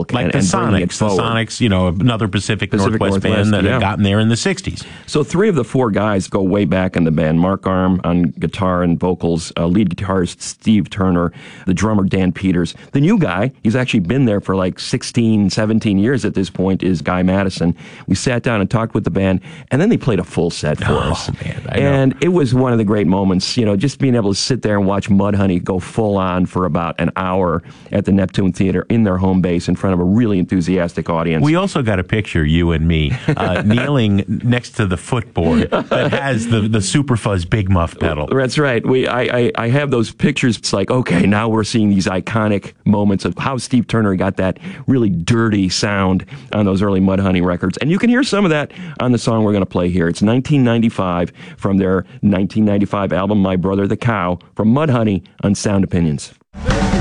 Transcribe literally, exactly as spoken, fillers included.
folk like and, the and bringing it Sonics. The forward. Sonics, you know, another Pacific, Pacific Northwest, Northwest, band that yeah. had gotten there in the sixties. So three of the four guys go way back in the band. Mark Arm on guitar and vocals, uh, lead guitarist Steve Turner, the drummer Dan Peters. The new guy, he's actually been there for like sixteen, seventeen years at this point, is Guy Madison. We sat down and talked with the band, and then they played a full set for Oh, us. man, I know. And it was one of the great moments, you know, just being able to sit there and watch Mudhoney go full on for about an hour at the Neptune Theater in their home base in front of a really enthusiastic audience. We also got a picture, you and me, uh, kneeling next to the footboard that has the, the Super Fuzz Big Muff pedal. That's right. We, I, I, I have those pictures. It's like, okay, now we're seeing these iconic moments of how Steve Turner got that really dirty sound on those early Mudhoney records. And you can hear some of that on the song we're going to play here. It's nineteen ninety-five from their nineteen ninety-five album, My Brother the Cow, from Mudhoney on Sound Opinions.